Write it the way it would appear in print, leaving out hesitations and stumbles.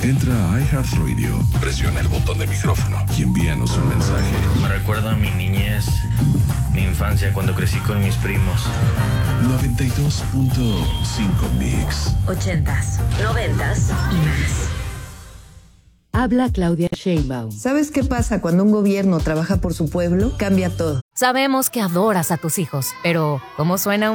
Entra a iHeartRadio, presiona el botón de micrófono y envíanos un mensaje. Me recuerda a mi niñez, mi infancia cuando crecí con mis primos. 92.5 Mix. 80s, 90s y más. Habla Claudia Sheinbaum. ¿Sabes qué pasa cuando un gobierno trabaja por su pueblo? Cambia todo. Sabemos que adoras a tus hijos, pero ¿cómo suena